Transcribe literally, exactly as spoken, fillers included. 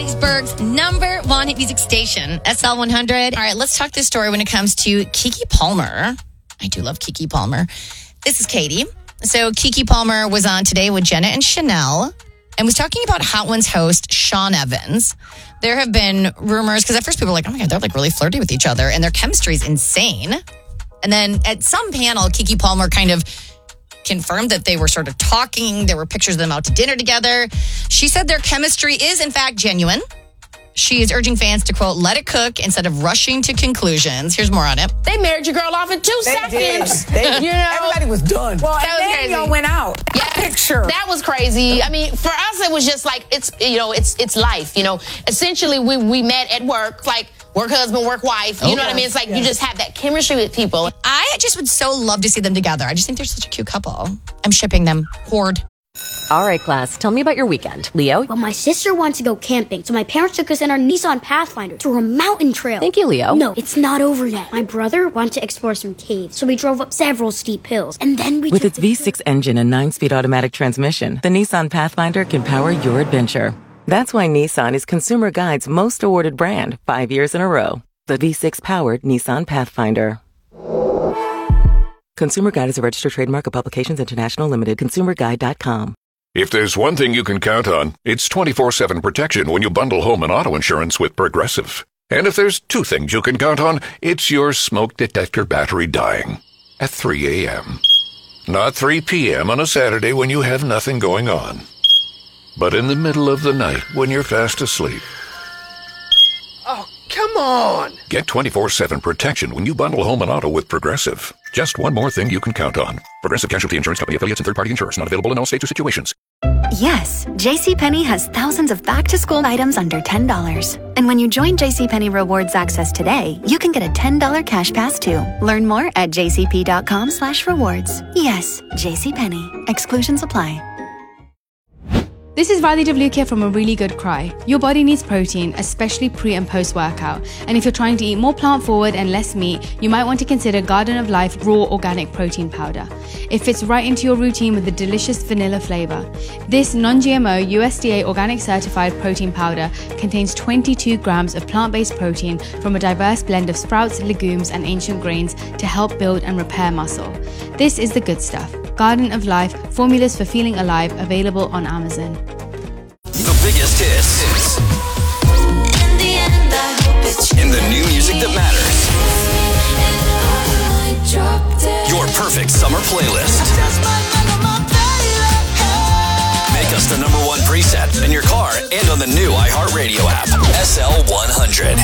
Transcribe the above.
Hattiesburg's number one hit music station, S L one hundred. All right, let's talk this story when it comes to Keke Palmer. I do love Keke Palmer. This is Katie. So Keke Palmer was on Today with Jenna and Chanel and was talking about Hot Ones host Sean Evans. There have been rumors, because at first people were like, oh my God, they're like really flirty with each other and their chemistry is insane. And then at some panel, Keke Palmer kind of confirmed that they were sort of talking. There were pictures of them out to dinner together. She said their chemistry is, in fact, genuine. She is urging fans to, quote, let it cook instead of rushing to conclusions. Here's more on it. They married your girl off in two they seconds. Did. They, you know? Everybody was done. Well, that and was then crazy. y'all went out. Yeah, picture. That was crazy. I mean, for us, it was just like, it's, you know, it's it's life. You know, essentially, we, we met at work, like work husband, work wife. You Oh, know what I mean? It's like yes. you just have that chemistry with people. I just would so love to see them together. I just think they're such a cute couple. I'm shipping them. Horde. All right, class, tell me about your weekend. Leo? Well, my sister wants to go camping, so my parents took us in our Nissan Pathfinder through a mountain trail. Thank you, Leo. No, it's not over yet. My brother wanted to explore some caves, so we drove up several steep hills, and then we With took its the V six engine and nine-speed automatic transmission, the Nissan Pathfinder can power your adventure. That's why Nissan is Consumer Guide's most awarded brand five years in a row. The V six-powered Nissan Pathfinder. Consumer Guide is a registered trademark of Publications International Limited. consumer guide dot com. If there's one thing you can count on, it's twenty-four seven protection when you bundle home and auto insurance with Progressive. And if there's two things you can count on, it's your smoke detector battery dying at three a.m. Not three p.m. on a Saturday when you have nothing going on, but in the middle of the night when you're fast asleep. Oh, come on! Get twenty-four seven protection when you bundle home and auto with Progressive. Just one more thing you can count on. Progressive Casualty Insurance Company affiliates and third-party insurers. Not available in all states or situations. Yes, JCPenney has thousands of back-to-school items under ten dollars. And when you join JCPenney Rewards Access today, you can get a ten dollars cash pass too. Learn more at jcp.com slash rewards. Yes, JCPenney. Exclusions apply. This is Radhi Devlukia from A Really Good Cry. Your body needs protein, especially pre and post workout. And if you're trying to eat more plant forward and less meat, you might want to consider Garden of Life Raw Organic Protein Powder. It fits right into your routine with a delicious vanilla flavor. This non-G M O U S D A organic certified protein powder contains twenty-two grams of plant-based protein from a diverse blend of sprouts, legumes, and ancient grains to help build and repair muscle. This is the good stuff. Garden of Life, formulas for feeling alive, available on Amazon. The biggest hits. In the end, I hope it's in the new music that matters. Your perfect summer playlist. Make us the number one preset in your car and on the new iHeartRadio app. S L one hundred.